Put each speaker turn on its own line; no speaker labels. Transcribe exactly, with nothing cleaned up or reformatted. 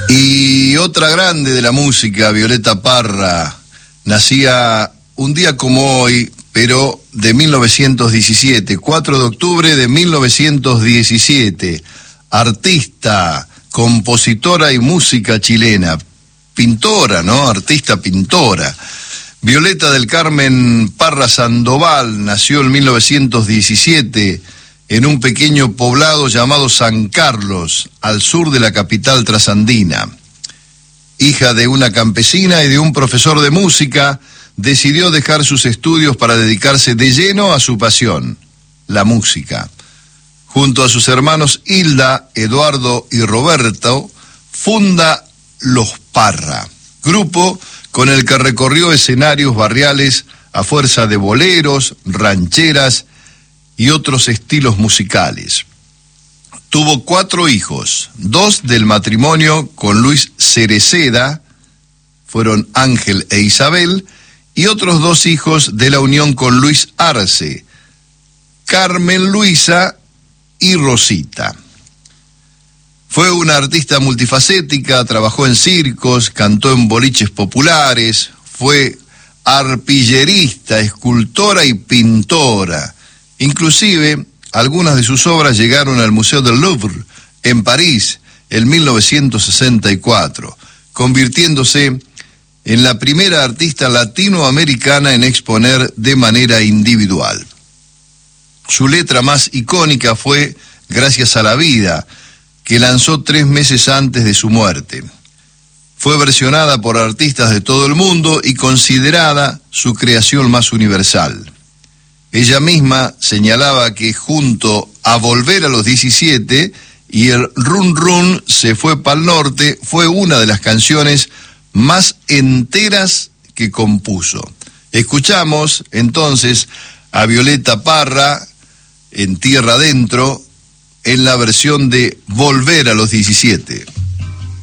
Y otra grande de la música, Violeta Parra, nacía un día como hoy, pero de mil novecientos diecisiete, cuatro de octubre de mil novecientos diecisiete, artista, compositora y música chilena, pintora, ¿no? Artista pintora. Violeta del Carmen Parra Sandoval nació en mil novecientos diecisiete en un pequeño poblado llamado San Carlos, al sur de la capital trasandina. Hija de una campesina y de un profesor de música, decidió dejar sus estudios para dedicarse de lleno a su pasión, la música. Junto a sus hermanos Hilda, Eduardo y Roberto, funda Los Parra, grupo con el que recorrió escenarios barriales a fuerza de boleros, rancheras y otros estilos musicales. Tuvo cuatro hijos, dos del matrimonio con Luis Cereceda, fueron Ángel e Isabel, y otros dos hijos de la unión con Luis Arce, Carmen Luisa y Rosita. Fue una artista multifacética, trabajó en circos, cantó en boliches populares, fue arpillerista, escultora y pintora. Inclusive, algunas de sus obras llegaron al Museo del Louvre, en París, en mil novecientos sesenta y cuatro, convirtiéndose en la primera artista latinoamericana en exponer de manera individual. Su letra más icónica fue Gracias a la vida, que lanzó tres meses antes de su muerte. Fue versionada por artistas de todo el mundo y considerada su creación más universal. Ella misma señalaba que junto a Volver a los diecisiete y el Run Run se fue pa'l norte, fue una de las canciones más enteras que compuso. Escuchamos entonces a Violeta Parra en Tierra Adentro en la versión de Volver a los diecisiete.